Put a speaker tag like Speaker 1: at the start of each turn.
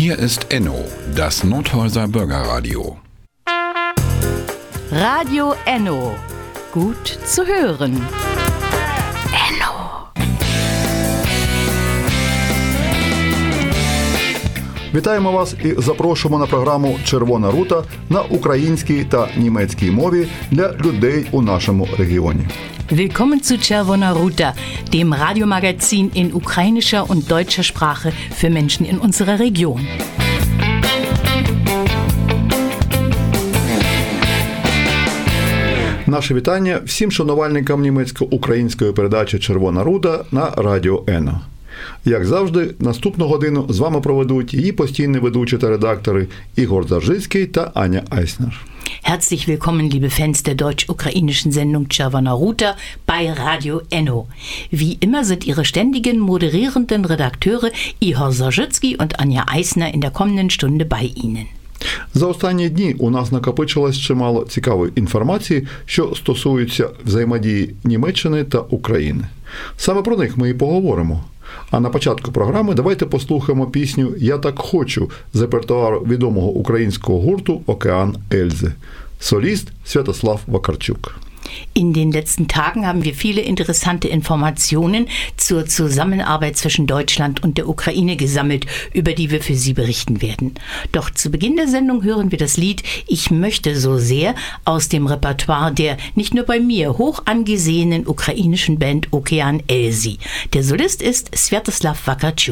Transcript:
Speaker 1: Hier ist Enno, das Nordhäuser Bürgerradio.
Speaker 2: Radio Enno. Gut zu hören.
Speaker 3: Вітаємо вас і запрошуємо на програму «Червона рута» на українській та німецькій мові для людей у нашому регіоні.
Speaker 2: Willkommen zu Czerwona Ruta, dem Radiomagazin in ukrainischer und deutscher Sprache für Menschen in unserer Region.
Speaker 3: Наше вітання всім шанувальникам німецько-української передачі «Червона рута» на Радіо Ено. Як завжди, наступну годину з вами проведуть її постійні ведучі та редактори Ігор Заржицький та Аня Айснер.
Speaker 2: Herzlich willkommen, liebe Fans der deutsch-ukrainischen Sendung Czerwona Ruta bei Radio Enno. Wie immer sind ihre ständigen moderierenden Redakteure Ihor Zarzycki und Anja Eisner in der kommenden Stunde bei Ihnen.
Speaker 3: За останні дні у нас накопичилось чимало цікавої інформації, що стосується взаємодії Німеччини та України. Саме про них ми і поговоримо. А на початку програми давайте послухаємо пісню «Я так хочу» з репертуару відомого українського гурту «Океан Ельзи». Соліст Святослав Вакарчук.
Speaker 2: In den letzten Tagen haben wir viele interessante Informationen zur Zusammenarbeit zwischen Deutschland und der Ukraine gesammelt, über die wir für Sie berichten werden. Doch zu Beginn der Sendung hören wir das Lied Ich möchte so sehr aus dem Repertoire der nicht nur bei mir hoch angesehenen ukrainischen Band Okean Elzy. Der Solist ist Svjatoslav Vakarchuk.